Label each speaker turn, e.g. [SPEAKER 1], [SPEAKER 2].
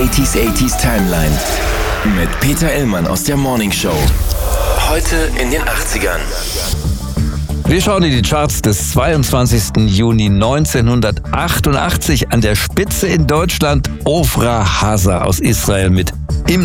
[SPEAKER 1] 80s Timeline mit Peter Illmann aus der Morning Show. Heute in den 80ern.
[SPEAKER 2] Wir schauen in die Charts des 22. Juni 1988. An der Spitze in Deutschland Ofra Haza aus Israel mit